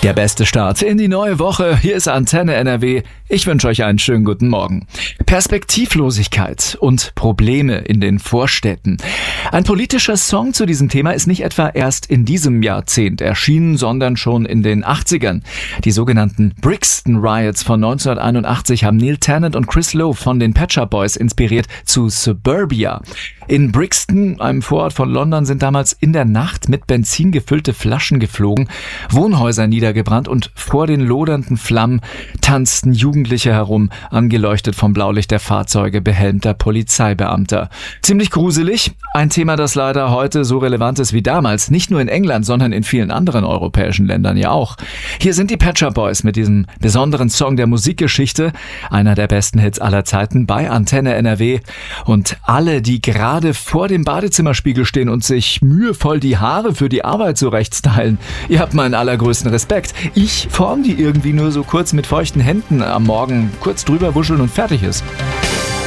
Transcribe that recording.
Der beste Start in die neue Woche. Hier ist Antenne NRW. Ich wünsche euch einen schönen guten Morgen. Perspektivlosigkeit und Probleme in den Vorstädten. Ein politischer Song zu diesem Thema ist nicht etwa erst in diesem Jahrzehnt erschienen, sondern schon in den 80ern. Die sogenannten Brixton Riots von 1981 haben Neil Tennant und Chris Lowe von den Pet Shop Boys inspiriert zu Suburbia. In Brixton, einem Vorort von London, sind damals in der Nacht mit Benzin gefüllte Flaschen geflogen, Wohnhäuser niedergebrannt und vor den lodernden Flammen tanzten Jugendliche herum, angeleuchtet vom Blaulicht der Fahrzeuge behelmter Polizeibeamter. Ziemlich gruselig, ein Thema, das leider heute so relevant ist wie damals, nicht nur in England, sondern in vielen anderen europäischen Ländern ja auch. Hier sind die Pet Shop Boys mit diesem besonderen Song der Musikgeschichte, einer der besten Hits aller Zeiten bei Antenne NRW. Und alle, die gerade vor dem Badezimmerspiegel stehen und sich mühevoll die Haare für die Arbeit zurechtstylen, ihr habt meinen allergrößten Respekt. Ich form die irgendwie nur so kurz mit feuchten Händen am Morgen, kurz drüber wuscheln und fertig ist.